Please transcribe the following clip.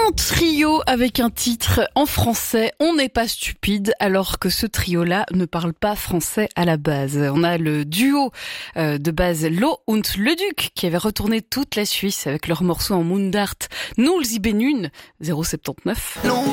Un trio avec un titre en français, On n'est pas stupide, alors que ce trio-là ne parle pas français à la base. On a le duo de base Lo und Leduc qui avait retourné toute la Suisse avec leur morceau en Mundart Null 79 079.